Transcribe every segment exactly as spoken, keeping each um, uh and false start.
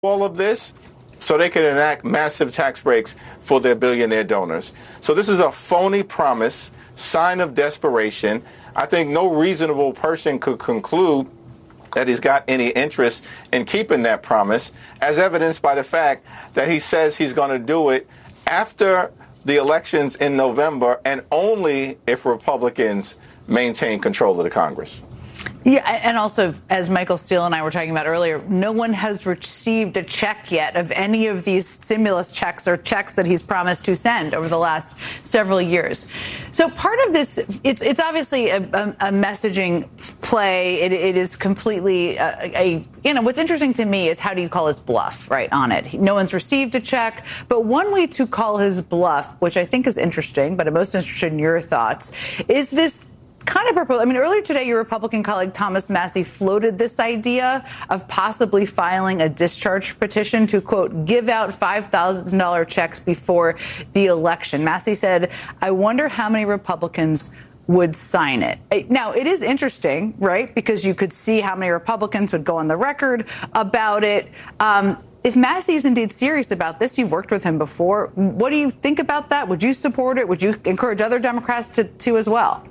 all of this so they can enact massive tax breaks for their billionaire donors. So this is a phony promise, sign of desperation. I think no reasonable person could conclude that he's got any interest in keeping that promise, as evidenced by the fact that he says he's going to do it after the elections in November and only if Republicans maintain control of the Congress. Yeah, and also, as Michael Steele and I were talking about earlier, no one has received a check yet of any of these stimulus checks or checks that he's promised to send over the last several years. So part of this, it's it's obviously a, a, a messaging play. It, it is completely a, a, you know, what's interesting to me is how do you call his bluff, right, on it? No one's received a check. But one way to call his bluff, which I think is interesting, but I'm most interested in your thoughts, is this kind of proposal. I mean, earlier today, your Republican colleague Thomas Massie floated this idea of possibly filing a discharge petition to, quote, give out five thousand dollars checks before the election. Massie said, I wonder how many Republicans would sign it. Now, it is interesting, right, because you could see how many Republicans would go on the record about it. Um, if Massie is indeed serious about this, you've worked with him before. What do you think about that? Would you support it? Would you encourage other Democrats to, to as well?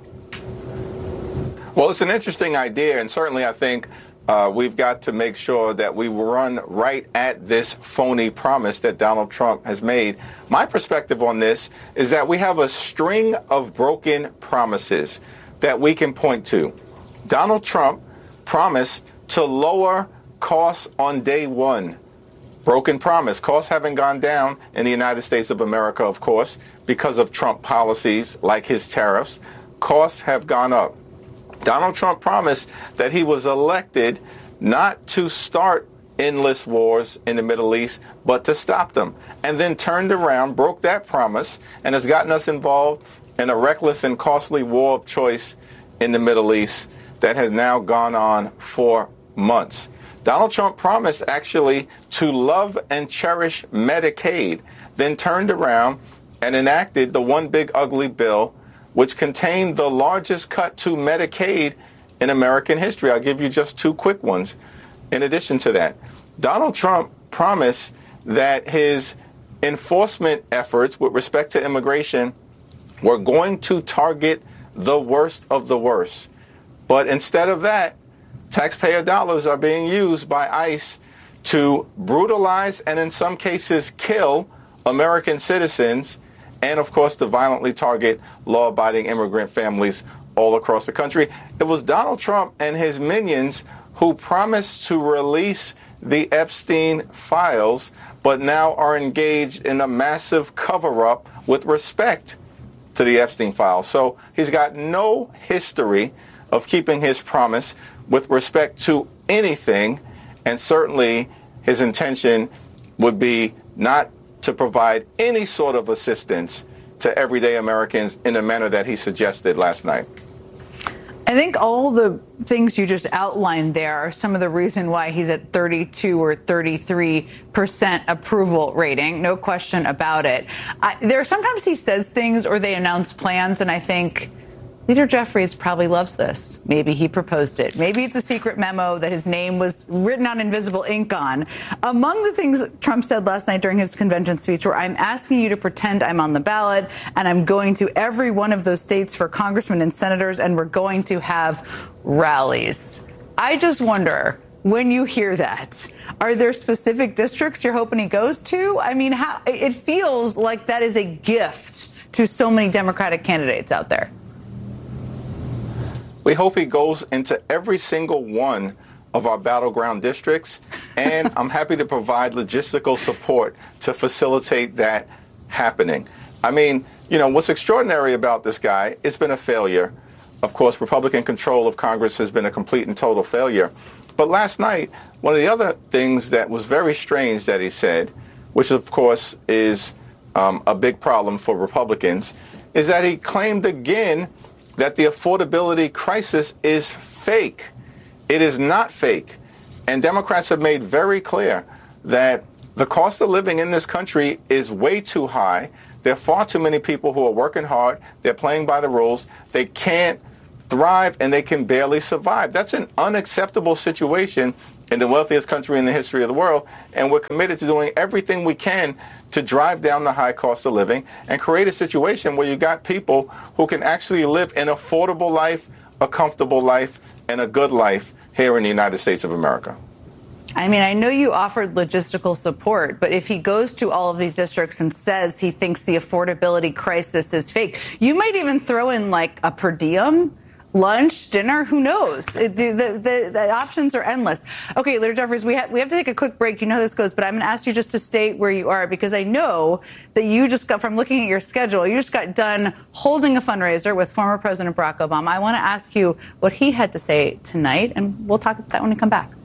Well, it's an interesting idea, and certainly I think uh, we've got to make sure that we run right at this phony promise that Donald Trump has made. My perspective on this is that we have a string of broken promises that we can point to. Donald Trump promised to lower costs on day one. Broken promise. Costs haven't gone down in the United States of America, of course, because of Trump policies like his tariffs. Costs have gone up. Donald Trump promised that he was elected not to start endless wars in the Middle East, but to stop them, and then turned around, broke that promise, and has gotten us involved in a reckless and costly war of choice in the Middle East that has now gone on for months. Donald Trump promised actually to love and cherish Medicaid, then turned around and enacted the One Big Ugly Bill, which contained the largest cut to Medicaid in American history. I'll give you just two quick ones. In addition to that, Donald Trump promised that his enforcement efforts with respect to immigration were going to target the worst of the worst. But instead of that, taxpayer dollars are being used by ICE to brutalize and in some cases kill American citizens, and, of course, to violently target law-abiding immigrant families all across the country. It was Donald Trump and his minions who promised to release the Epstein files, but now are engaged in a massive cover-up with respect to the Epstein files. So he's got no history of keeping his promise with respect to anything, and certainly his intention would be not to provide any sort of assistance to everyday Americans in the manner that he suggested last night. I think all the things you just outlined there are some of the reason why he's at thirty-two or thirty-three percent approval rating. No question about it. I, there are sometimes he says things or they announce plans, and I think Leader Jeffries probably loves this. Maybe he proposed it. Maybe it's a secret memo that his name was written on invisible ink on. Among the things Trump said last night during his convention speech were, I'm asking you to pretend I'm on the ballot, and I'm going to every one of those states for congressmen and senators, and we're going to have rallies. I just wonder, when you hear that, are there specific districts you're hoping he goes to? I mean, how it feels like that is a gift to so many Democratic candidates out there. We hope he goes into every single one of our battleground districts, and I'm happy to provide logistical support to facilitate that happening. I mean, you know, what's extraordinary about this guy, it's been a failure. Of course, Republican control of Congress has been a complete and total failure. But last night, one of the other things that was very strange that he said, which of course is um, a big problem for Republicans, is that he claimed again that the affordability crisis is fake. It is not fake. And Democrats have made very clear that the cost of living in this country is way too high. There are far too many people who are working hard. They're playing by the rules. They can't thrive and they can barely survive. That's an unacceptable situation in the wealthiest country in the history of the world, and we're committed to doing everything we can to drive down the high cost of living and create a situation where you got people who can actually live an affordable life, a comfortable life, and a good life here in the United States of America. I mean, I know you offered logistical support, but if he goes to all of these districts and says he thinks the affordability crisis is fake, you might even throw in like a per diem, lunch, dinner, who knows? It, the, the, the, the options are endless. Okay, Leader Jeffries, we, ha- we have to take a quick break. You know how this goes, but I'm going to ask you just to stay where you are, because I know that you just got, from looking at your schedule, you just got done holding a fundraiser with former President Barack Obama. I want to ask you what he had to say tonight, and we'll talk about that when we come back.